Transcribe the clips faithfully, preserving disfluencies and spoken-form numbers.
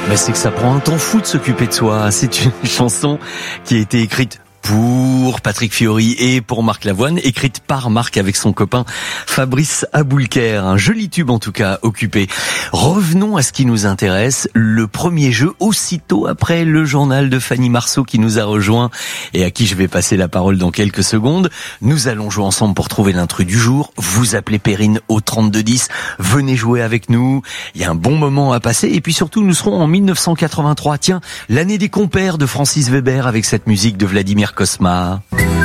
Mais c'est que ça prend un temps fou de s'occuper de soi. C'est une chanson qui a été écrite pour Patrick Fiori et pour Marc Lavoine, écrite par Marc avec son copain Fabrice Aboulker. Un joli tube en tout cas, Occupé. Revenons à ce qui nous intéresse, le premier jeu, aussitôt après le journal de Fanny Marceau qui nous a rejoint et à qui je vais passer la parole dans quelques secondes. Nous allons jouer ensemble pour trouver l'intrus du jour. Vous appelez Perrine au trente-deux dix, venez jouer avec nous. Il y a un bon moment à passer et puis surtout nous serons en mille neuf cent quatre-vingt-trois. Tiens, l'année des compères de Francis Weber avec cette musique de Vladimir Cosma.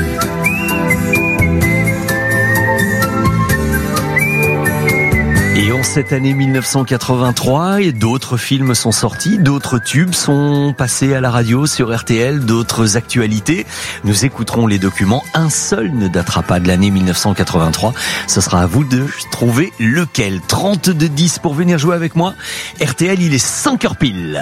Et en cette année mille neuf cent quatre-vingt-trois, et d'autres films sont sortis, d'autres tubes sont passés à la radio sur R T L, d'autres actualités. Nous écouterons les documents. Un seul ne datera pas de l'année mille neuf cent quatre-vingt-trois. Ce sera à vous de trouver lequel. trente-deux dix pour venir jouer avec moi. R T L, il est cinq heures pile.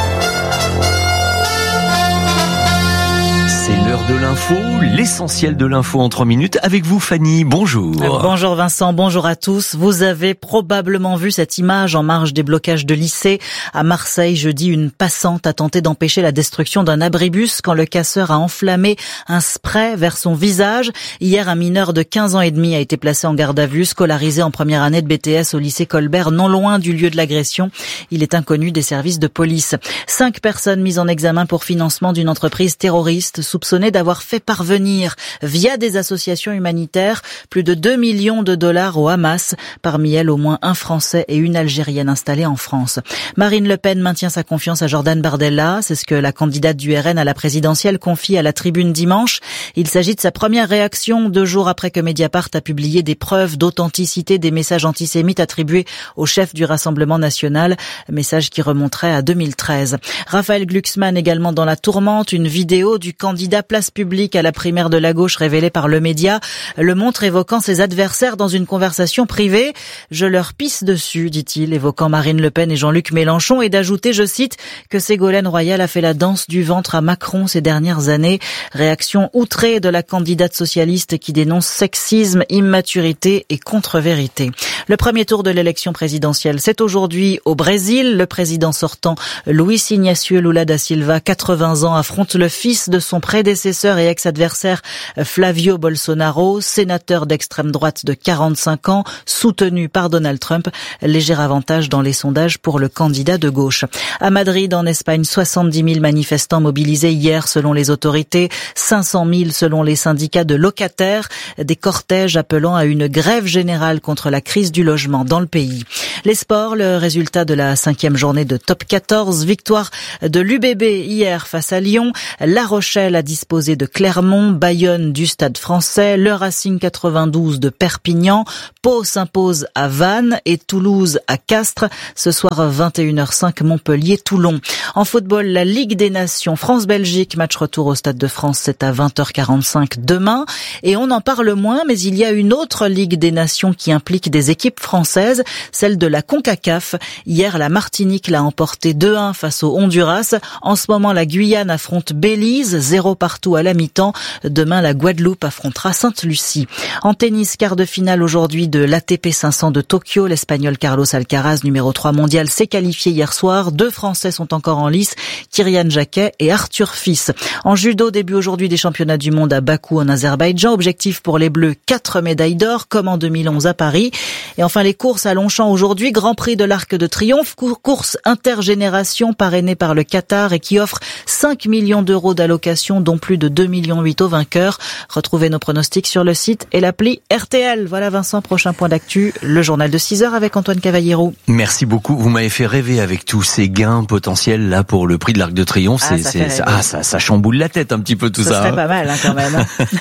C'est l'heure de l'info, l'essentiel de l'info en trois minutes. Avec vous, Fanny, bonjour. Bonjour Vincent, bonjour à tous. Vous avez probablement vu cette image en marge des blocages de lycées. À Marseille, jeudi, une passante a tenté d'empêcher la destruction d'un abribus quand le casseur a enflammé un spray vers son visage. Hier, un mineur de quinze ans et demi a été placé en garde à vue, scolarisé en première année de B T S au lycée Colbert, non loin du lieu de l'agression. Il est inconnu des services de police. Cinq personnes mises en examen pour financement d'une entreprise terroriste soupçonnée d'avoir fait parvenir, via des associations humanitaires, plus de deux millions de dollars au Hamas. Parmi elles, au moins un Français et une Algérienne installés en France. Marine Le Pen maintient sa confiance à Jordan Bardella. C'est ce que la candidate du R N à la présidentielle confie à la Tribune dimanche. Il s'agit de sa première réaction deux jours après que Mediapart a publié des preuves d'authenticité des messages antisémites attribués au chef du Rassemblement national. Message qui remonterait à deux mille treize. Raphaël Glucksmann également dans la tourmente. Une vidéo du candidat place publique à la primaire de la gauche révélée par le média le montre évoquant ses adversaires dans une conversation privée. Je leur pisse dessus, dit-il, évoquant Marine Le Pen et Jean-Luc Mélenchon, et d'ajouter, je cite, que Ségolène Royal a fait la danse du ventre à Macron ces dernières années. Réaction outrée de la candidate socialiste qui dénonce sexisme, immaturité et contre-vérité. Le premier tour de l'élection présidentielle, c'est aujourd'hui au Brésil. Le président sortant, Luiz Inácio Lula da Silva, quatre-vingts ans, affronte le fils de son prédécesseur et ex-adversaire Flavio Bolsonaro, sénateur d'extrême droite de quarante-cinq ans, soutenu par Donald Trump. Léger avantage dans les sondages pour le candidat de gauche. À Madrid, en Espagne, soixante-dix mille manifestants mobilisés hier selon les autorités, cinq cent mille selon les syndicats de locataires, des cortèges appelant à une grève générale contre la crise du logement dans le pays. Les sports, le résultat de la cinquième journée de Top quatorze, victoire de l'U B B hier face à Lyon, La Rochelle a disposé de Clermont, Bayonne du Stade Français, le Racing quatre-vingt-douze de Perpignan, Pau s'impose à Vannes et Toulouse à Castres. Ce soir vingt et une heures cinq, Montpellier-Toulon. En football, la Ligue des Nations, France-Belgique, match retour au Stade de France, c'est à vingt heures quarante-cinq demain. Et on en parle moins, mais il y a une autre Ligue des Nations qui implique des équipes françaises, celle de la CONCACAF. Hier, la Martinique l'a emporté deux un face au Honduras. En ce moment, la Guyane affronte Belize, zéro partout à la mi-temps. Demain, la Guadeloupe affrontera Sainte-Lucie. En tennis, quart de finale aujourd'hui de l'A T P cinq cents de Tokyo. L'Espagnol Carlos Alcaraz, numéro trois mondial, s'est qualifié hier soir. Deux Français sont encore en lice, Kyrian Jacquet et Arthur Fils. En judo, début aujourd'hui des championnats du monde à Bakou en Azerbaïdjan. Objectif pour les Bleus, quatre médailles d'or, comme en deux mille onze à Paris. Et enfin, les courses à Longchamp aujourd'hui. Grand Prix de l'Arc de Triomphe, course intergénération parrainée par le Qatar et qui offre cinq millions d'euros d'allocation, dont plus de deux millions huit aux vainqueurs. Retrouvez nos pronostics sur le site et l'appli R T L. Voilà Vincent, prochain point d'actu, le journal de six heures avec Antoine Cavallero. Merci beaucoup, vous m'avez fait rêver avec tous ces gains potentiels là pour le prix de l'Arc de Triomphe. Ah, c'est, ça, c'est, ah, ça, ça chamboule la tête un petit peu tout ça. Ça serait hein. pas mal hein, quand même.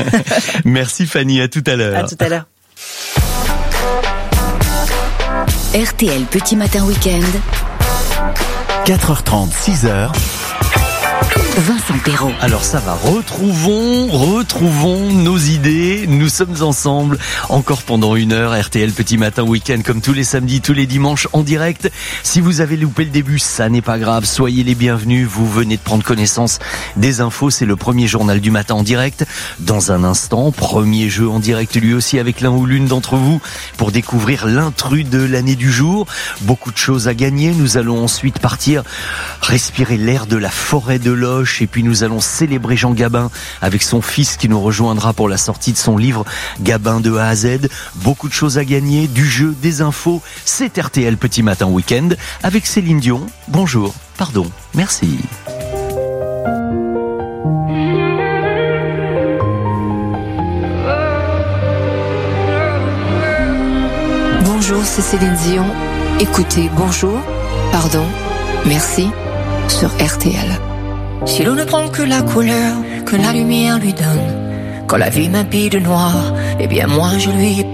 Merci Fanny, à tout à l'heure. À tout à l'heure. R T L Petit Matin Week-end. quatre heures trente, six heures. Vincent Perrault. Alors ça va, retrouvons, retrouvons nos idées. Nous sommes ensemble encore pendant une heure. R T L Petit Matin Week-end comme tous les samedis, tous les dimanches en direct. Si vous avez loupé le début, ça n'est pas grave. Soyez les bienvenus. Vous venez de prendre connaissance des infos. C'est le premier journal du matin en direct. Dans un instant, premier jeu en direct lui aussi avec l'un ou l'une d'entre vous pour découvrir l'intrus de l'année du jour. Beaucoup de choses à gagner. Nous allons ensuite partir respirer l'air de la forêt de Loches. Et puis nous allons célébrer Jean Gabin avec son fils qui nous rejoindra pour la sortie de son livre Gabin de A à Z. Beaucoup de choses à gagner, du jeu, des infos. C'est R T L Petit Matin Week-end avec Céline Dion. Bonjour, pardon, merci. Bonjour, c'est Céline Dion. Écoutez, bonjour, pardon, merci sur R T L. Si l'on ne prend que la couleur que la lumière lui donne, quand la vie m'habille de noir, eh bien moi je lui